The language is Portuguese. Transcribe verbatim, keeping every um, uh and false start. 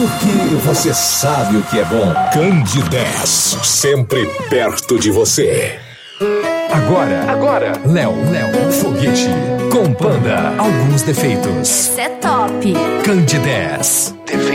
Porque você sabe o que é bom. Candidez, sempre perto de você. Agora, agora, Léo, Léo, Foguete, com Panda, alguns defeitos. Isso é top. Candidez.